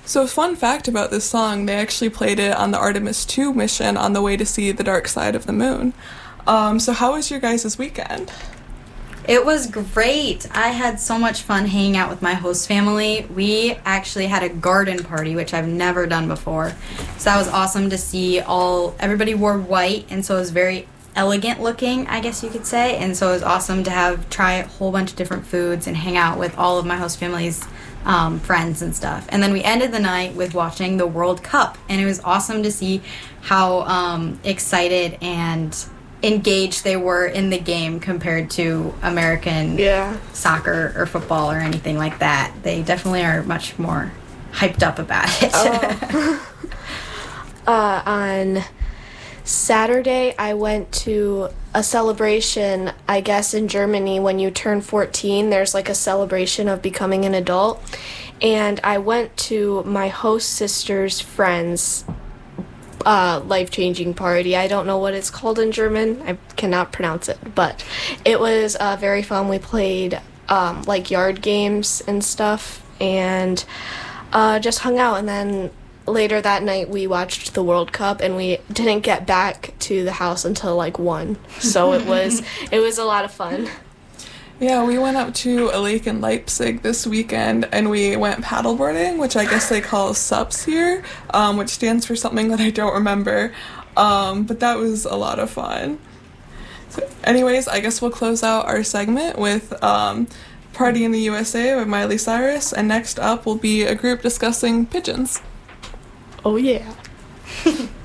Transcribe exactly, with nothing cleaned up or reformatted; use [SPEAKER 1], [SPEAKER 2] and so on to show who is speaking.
[SPEAKER 1] So, fun fact about this song, they actually played it on the Artemis two mission on the way to see the dark side of the moon. Um, so how was your guys' weekend?
[SPEAKER 2] It was great. I had so much fun hanging out with my host family. We actually had a garden party, which I've never done before. So that was awesome to see all, everybody wore white, and so it was very elegant looking, I guess you could say. And so it was awesome to have, try a whole bunch of different foods and hang out with all of my host family's um, friends and stuff. And then we ended the night with watching the World Cup, and it was awesome to see how um, excited and engaged they were in the game compared to American
[SPEAKER 3] yeah.
[SPEAKER 2] soccer or football or anything like that. They definitely are much more hyped up about it.
[SPEAKER 3] Oh. uh, on Saturday, I went to a celebration, I guess, in Germany. When you turn fourteen, there's like a celebration of becoming an adult. And I went to my host sister's friend's uh, life-changing party. I don't know what it's called in German. I cannot pronounce it. But it was uh, very fun. We played um, like yard games and stuff and uh, just hung out. And then later that night, we watched the World Cup, and we didn't get back to the house until like one. So it was it was a lot of fun.
[SPEAKER 1] Yeah, we went up to a lake in Leipzig this weekend, and we went paddleboarding, which I guess they call SUPs here, um, which stands for something that I don't remember. Um, but that was a lot of fun. So anyways, I guess we'll close out our segment with um, Party in the U S A with Miley Cyrus, and next up will be a group discussing pigeons.
[SPEAKER 3] Oh, yeah.